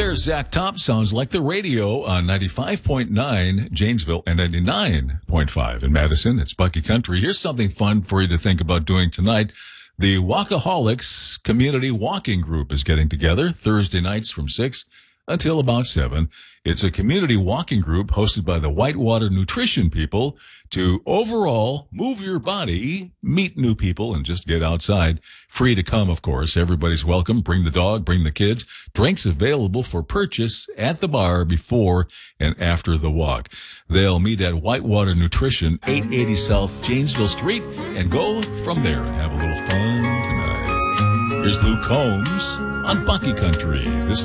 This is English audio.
there, Zach Top. Sounds like the radio on 95.9 Janesville and 99.5 in Madison. It's Bucky Country. Here's something fun for you to think about doing tonight. The Walkaholics Community Walking Group is getting together Thursday nights from 6 until about 7. It's a community walking group hosted by the Whitewater Nutrition people to overall move your body, meet new people, and just get outside. Free to come, of course. Everybody's welcome. Bring the dog, bring the kids. Drinks available for purchase at the bar before and after the walk. They'll meet at Whitewater Nutrition, 880 South Janesville Street, and go from there. Have a little fun tonight. Here's Luke Combs on Bucky Country. This